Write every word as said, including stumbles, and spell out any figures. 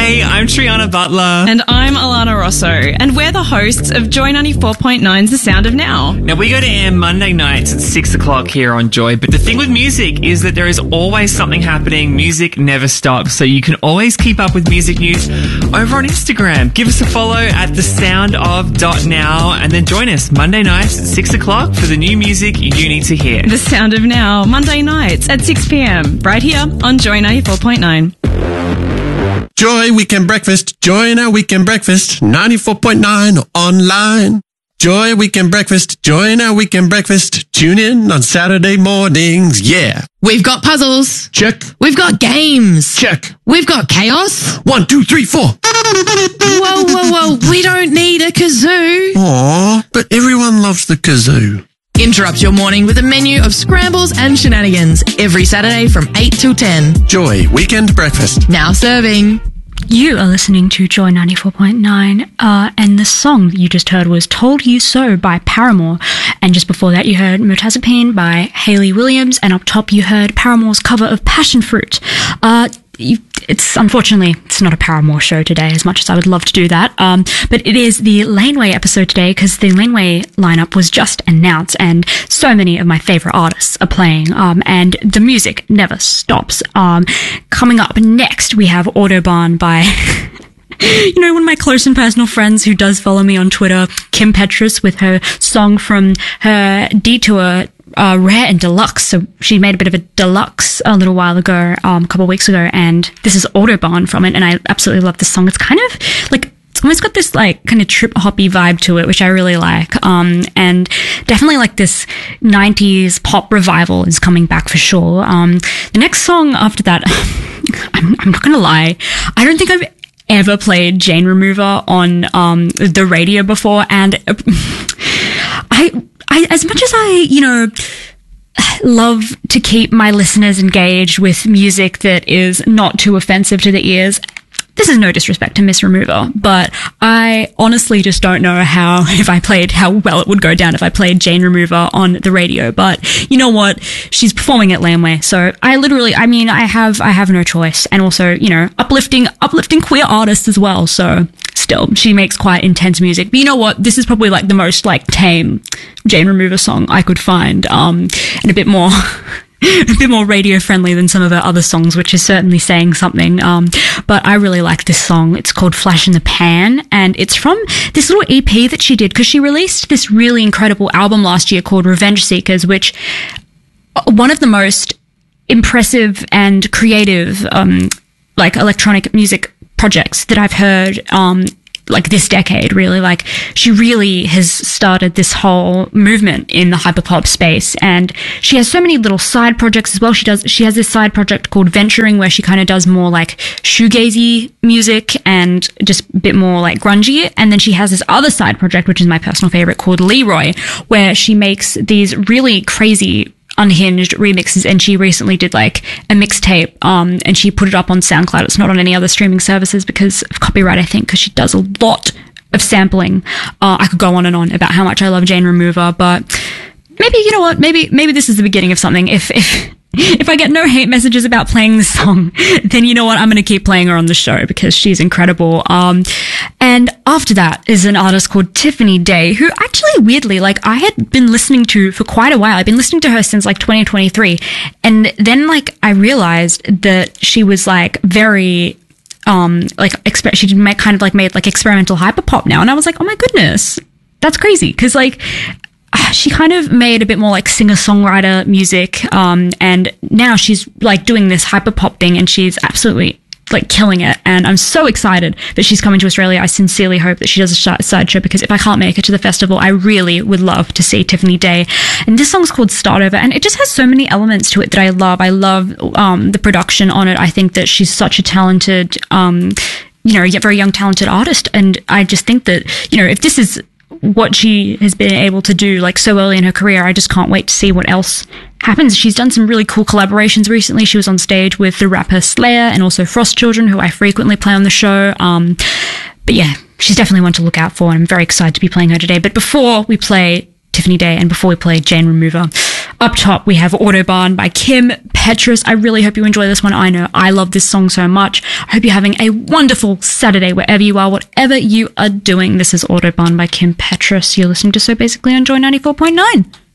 Hey, I'm Triana Butler. And I'm Alana Rosso. And we're the hosts of Joy ninety-four point nine's The Sound of Now. Now, we go to air Monday nights at six o'clock here on Joy, but the thing with music is that there is always something happening. Music never stops, so you can always keep up with music news over on Instagram. Give us a follow at the sound of dot now, and then join us Monday nights at six o'clock for the new music you need to hear. The Sound of Now, Monday nights at six p.m, right here on Joy ninety-four point nine. Joy Weekend Breakfast. Join our Weekend Breakfast. ninety-four point nine online. Joy Weekend Breakfast. Join our Weekend Breakfast. Tune in on Saturday mornings. Yeah. We've got puzzles. Check. We've got games. Check. We've got chaos. One, two, three, four. Whoa, whoa, whoa. We don't need a kazoo. Aw, but everyone loves the kazoo. Interrupt your morning with a menu of scrambles and shenanigans every Saturday from eight till ten. Joy Weekend Breakfast. Now serving. You are listening to Joy ninety-four point nine, uh, and the song that you just heard was Told You So by Paramore. And just before that, you heard Mirtazapine by Hayley Williams, and up top, you heard Paramore's cover of Passion Fruit. Uh, you, it's unfortunately, it's not a Paramore show today, as much as I would love to do that. Um, but it is the Laneway episode today, because the Laneway lineup was just announced, and so many of my favorite artists are playing, um, and the music never stops. Um, coming up next, we have Autobahn by you know, one of my close and personal friends who does follow me on Twitter, Kim Petras, with her song from her Detour, uh, Rare and Deluxe. So she made a bit of a deluxe a little while ago, um, a couple of weeks ago, and this is Autobahn from it, and I absolutely love this song. It's kind of like, it's almost got this like kind of trip hoppy vibe to it, which I really like. Um, and definitely like this nineties pop revival is coming back for sure. Um, the next song after that, I'm, I'm not gonna lie, I don't think I've ever played Jane Remover on um the radio before, and uh, I I as much as I you know love to keep my listeners engaged with music that is not too offensive to the ears, this is no disrespect to Miss Remover, but I honestly just don't know how, if I played, how well it would go down if I played Jane Remover on the radio. But you know what? She's performing at Laneway, so I literally, I mean, I have, I have no choice. And also, you know, uplifting, uplifting queer artists as well. So still, she makes quite intense music. But you know what? This is probably like the most like tame Jane Remover song I could find, um, and a bit more a bit more radio friendly than some of her other songs, which is certainly saying something. Um, but I really like this song. It's called Flash in the Pan, and it's from this little E P that she did, because she released this really incredible album last year called Revenge Seekers, which one of the most impressive and creative, um, like electronic music projects that I've heard, um, like this decade, really. Like, she really has started this whole movement in the hyperpop space, and she has so many little side projects as well. She does, she has this side project called Venturing, where she kind of does more like shoegazy music and just a bit more like grungy. And then she has this other side project, which is my personal favorite, called Leroy, where she makes these really crazy unhinged remixes, and she recently did like a mixtape, um, and she put it up on SoundCloud. It's not on any other streaming services because of copyright, I think, because she does a lot of sampling. Uh, I could go on and on about how much I love Jane Remover, but maybe, you know what, maybe, maybe this is the beginning of something. If, if, if I get no hate messages about playing this song, then you know what, I'm going to keep playing her on the show because she's incredible. Um, and after that is an artist called Tiffany Day, who actually weirdly, like, I had been listening to for quite a while. I've been listening to her since like twenty twenty-three. And then like I realized that she was like very, um, like, exper- she made, kind of like made like experimental hyperpop now. And I was like, oh my goodness, that's crazy. Cause like, she kind of made a bit more like singer-songwriter music, um, and now she's like doing this hyperpop thing, and she's absolutely like killing it. And I'm so excited that she's coming to Australia. I sincerely hope that she does a side show, because if I can't make it to the festival, I really would love to see Tiffany Day. And this song's called Start Over, and it just has so many elements to it that I love. I love um, the production on it. I think that she's such a talented, um, you know, yet very young, talented artist. And I just think that, you know, if this is what she has been able to do like so early in her career, I just can't wait to see what else happens. She's done some really cool collaborations recently. She was on stage with the rapper Slayer and also Frost Children, who I frequently play on the show. Um, but yeah, she's definitely one to look out for, and I'm very excited to be playing her today. But before we play Tiffany Day and before we play Jane Remover, Up top, we have Autobahn by Kim Petras. I really hope you enjoy this one. I know I love this song so much. I hope you're having a wonderful Saturday wherever you are, whatever you are doing. This is Autobahn by Kim Petras. You're listening to So Basically on Joy ninety-four point nine.